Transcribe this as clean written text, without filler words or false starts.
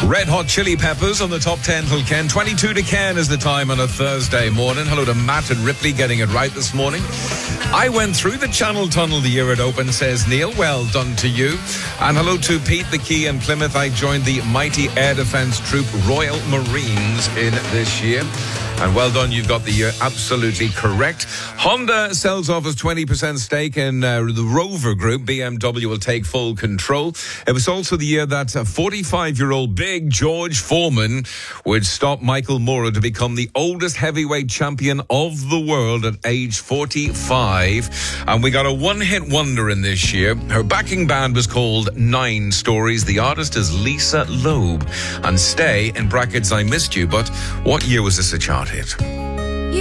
Red Hot Chili Peppers on the top 10 till Ken. 22 to Ken is the time on a Thursday morning. Hello to Matt and Ripley getting it right this morning. I went through the Channel Tunnel the year it opened, says Neil. Well done to you. And hello to Pete the Key in Plymouth. I joined the mighty Air Defence Troop Royal Marines in this year. And well done, you've got the year absolutely correct. Honda sells off his 20% stake in the Rover Group. BMW will take full control. It was also the year that 45-year-old Big George Foreman would stop Michael Moorer to become the oldest heavyweight champion of the world at age 45. And we got a one-hit wonder in this year. Her backing band was called Nine Stories. The artist is Lisa Loeb. And Stay, in brackets, I Missed You. But what year was this a chart hit?